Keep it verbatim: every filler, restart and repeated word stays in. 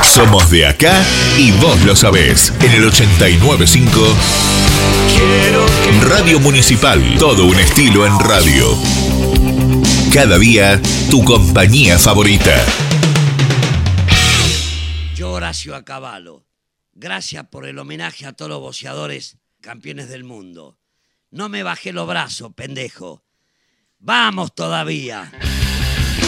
Somos de acá y vos lo sabés. En el ochenta y nueve punto cinco Radio Municipal. Todo un estilo en radio. Cada día, tu compañía favorita. Yo, Horacio Acabalo, gracias por el homenaje a todos los boxeadores campeones del mundo. No me bajé los brazos, pendejo. ¡Vamos todavía!